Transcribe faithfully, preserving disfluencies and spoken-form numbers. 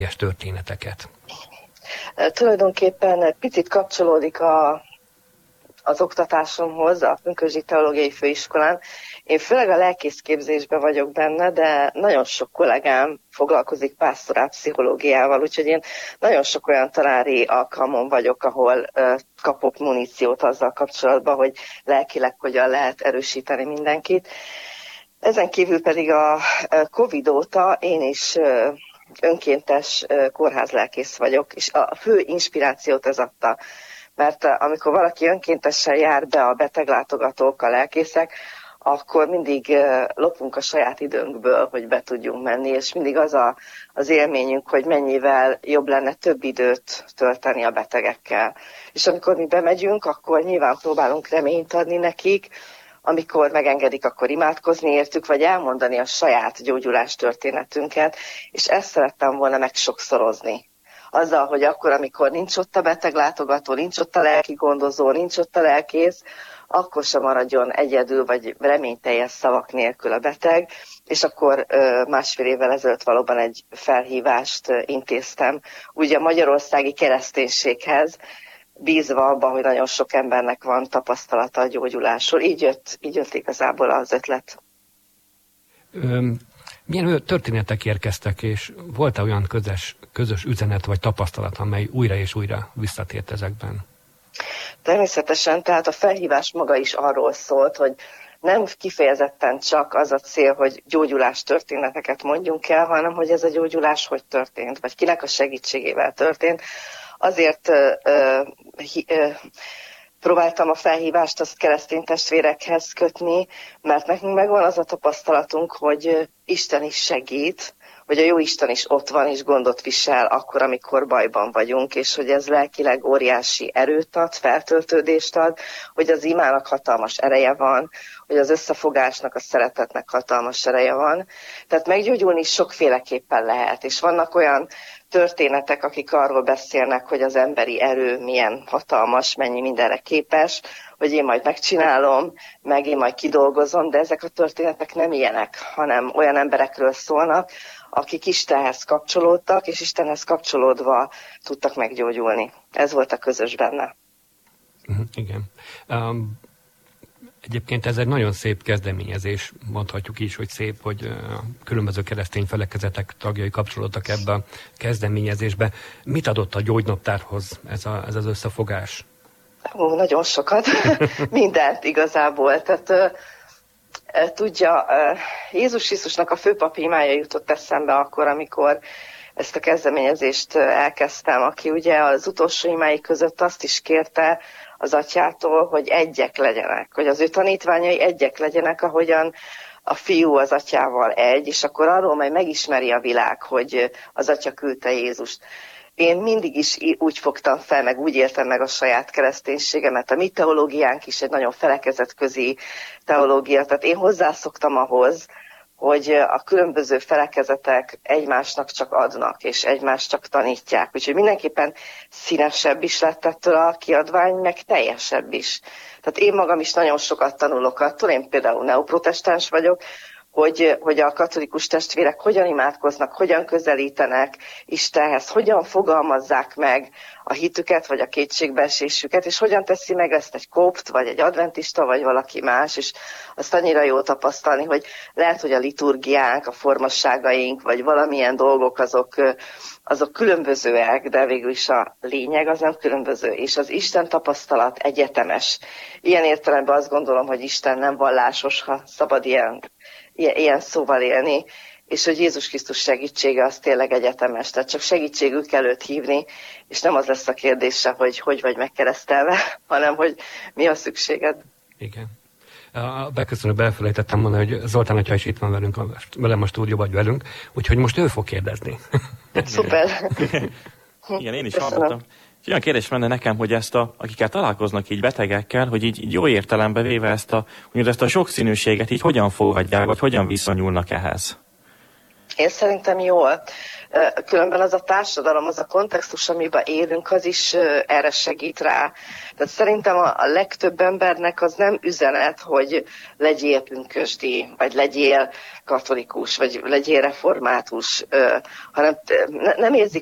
történeteket? Tulajdonképpen picit kapcsolódik a, az oktatásomhoz, a Pünkösdi Teológiai Főiskolán. Én főleg a lelkészképzésben vagyok benne, de nagyon sok kollégám foglalkozik pásztorál pszichológiával, úgyhogy én nagyon sok olyan tanári alkalmon vagyok, ahol uh, kapok muníciót azzal kapcsolatban, hogy lelkileg hogyan lehet erősíteni mindenkit. Ezen kívül pedig a Covid óta én is uh, önkéntes uh, kórházlelkész vagyok, és a fő inspirációt ez adta. Mert uh, amikor valaki önkéntesen jár be a beteglátogatók, a lelkészek, akkor mindig uh, lopunk a saját időnkből, hogy be tudjunk menni, és mindig az a, az élményünk, hogy mennyivel jobb lenne több időt tölteni a betegekkel. És amikor mi bemegyünk, akkor nyilván próbálunk reményt adni nekik, amikor megengedik, akkor imádkozni értük, vagy elmondani a saját gyógyulás történetünket, és ezt szerettem volna meg sokszorozni. Azzal, hogy akkor, amikor nincs ott a beteglátogató, nincs ott a lelki gondozó, nincs ott a lelkész, akkor sem maradjon egyedül, vagy reményteljes szavak nélkül a beteg, és akkor másfél évvel ezelőtt valóban egy felhívást intéztem, ugye a magyarországi kereszténységhez, bízva abban, hogy nagyon sok embernek van tapasztalata a gyógyulásról. Így jött, így jött igazából az ötlet. Öm, milyen történetek érkeztek, és volt-e olyan közös, közös üzenet vagy tapasztalat, amely újra és újra visszatért ezekben? Természetesen, tehát a felhívás maga is arról szólt, hogy nem kifejezetten csak az a cél, hogy gyógyulás történeteket mondjunk el, hanem hogy ez a gyógyulás hogy történt, vagy kinek a segítségével történt. Azért ö, ö, ö, próbáltam a felhívást az keresztény testvérekhez kötni, mert nekünk megvan az a tapasztalatunk, hogy Isten is segít, hogy a jó Isten is ott van és gondot visel akkor, amikor bajban vagyunk, és hogy ez lelkileg óriási erőt ad, feltöltődést ad, hogy az imának hatalmas ereje van, hogy az összefogásnak, a szeretetnek hatalmas ereje van. Tehát meggyógyulni sokféleképpen lehet, és vannak olyan történetek, akik arról beszélnek, hogy az emberi erő milyen hatalmas, mennyi mindenre képes, hogy én majd megcsinálom, meg én majd kidolgozom, de ezek a történetek nem ilyenek, hanem olyan emberekről szólnak, akik Istenhez kapcsolódtak, és Istenhez kapcsolódva tudtak meggyógyulni. Ez volt a közös benne. Uh-huh, igen. Um, egyébként ez egy nagyon szép kezdeményezés, mondhatjuk is, hogy szép, hogy uh, különböző keresztény felekezetek tagjai kapcsolódtak ebbe a kezdeményezésbe. Mit adott a gyógynaptárhoz ez, a, ez az összefogás? Ó, nagyon sokat. Mindent igazából. Tehát uh, tudja, Jézus Krisztusnak a főpapi imája jutott eszembe akkor, amikor ezt a kezdeményezést elkezdtem, aki ugye az utolsó imái között azt is kérte az atyától, hogy egyek legyenek, hogy az ő tanítványai egyek legyenek, ahogyan a fiú az atyával egy, és akkor arról majd megismeri a világ, hogy az atya küldte Jézust. Én mindig is úgy fogtam fel, meg úgy éltem meg a saját kereszténységemet. A mi teológiánk is egy nagyon felekezetközi teológia, tehát én hozzászoktam ahhoz, hogy a különböző felekezetek egymásnak csak adnak, és egymást csak tanítják. Úgyhogy mindenképpen színesebb is lett ettől a kiadvány, meg teljesebb is. Tehát én magam is nagyon sokat tanulok attól, én például neoprotestáns vagyok, Hogy, hogy a katolikus testvérek hogyan imádkoznak, hogyan közelítenek Istenhez, hogyan fogalmazzák meg a hitüket, vagy a kétségbeesésüket, és hogyan teszi meg ezt egy kopt, vagy egy adventista, vagy valaki más, és azt annyira jó tapasztalni, hogy lehet, hogy a liturgiánk, a formasságaink, vagy valamilyen dolgok azok, azok különbözőek, de végül is a lényeg az nem különböző, és az Isten tapasztalat egyetemes. Ilyen értelemben azt gondolom, hogy Isten nem vallásos, ha szabad ilyen ilyen szóval élni, és hogy Jézus Krisztus segítsége az tényleg egyetemes, tehát csak segítségül kell őt hívni, és nem az lesz a kérdése, hogy hogy vagy megkeresztelve, hanem hogy mi a szükséged. Igen. A beköszönőben elfelejtettem mondani, hogy Zoltán atya is itt van velünk, velem a stúdióban vagy velünk, úgyhogy most ő fog kérdezni. Szuper. Igen, én is hallottam. És olyan kérdés menne nekem, hogy ezt a, akikkel találkoznak így betegekkel, hogy így, így jó értelembe véve ezt a, ezt a sokszínűséget így hogyan fogadják, vagy hogyan viszonyulnak ehhez? Én szerintem jól. Különben az a társadalom, az a kontextus, amiben élünk, az is erre segít rá. Tehát szerintem a, a legtöbb embernek az nem üzenet, hogy legyél pünkösdi, vagy legyél katolikus, vagy legyél református, hanem nem érzik